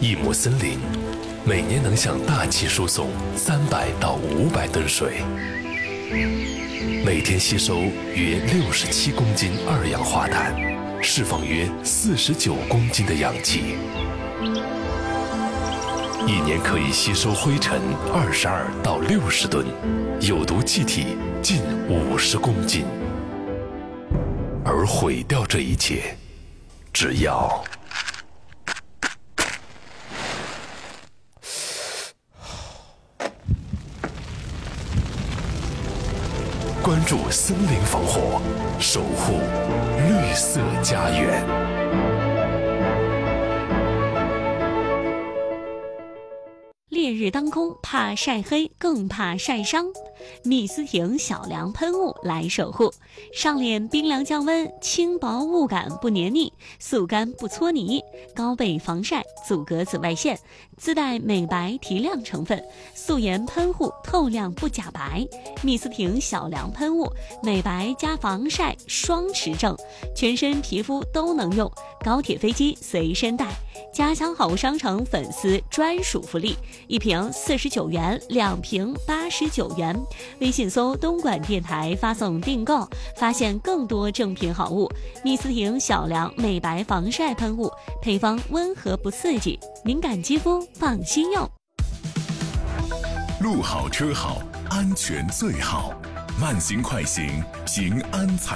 一亩森林每年能向大气输送300到500吨水，每天吸收约67公斤二氧化碳，释放约49公斤的氧气，一年可以吸收灰尘22到60吨，有毒气体近50公斤。而毁掉这一切，只要关注森林防火，守护绿色家园。 烈日当空，怕晒黑，更怕晒伤。蜜思婷小凉喷雾来守护，上脸冰凉降温，轻薄雾感不黏腻，速干不搓泥，高倍防晒，阻隔紫外线，自带美白提亮成分，素颜喷雾透亮不假白。蜜思婷小凉喷雾，美白加防晒双持正，全身皮肤都能用，高铁飞机随身带。家乡好物商城粉丝专属福利，1瓶49元，2瓶89元。微信搜东莞电台发送订购，发现更多正品好物。蜜思婷小凉美白防晒喷雾，配方温和不刺激，敏感肌肤放心用。 路好车好，安全最好，慢行快行，平安才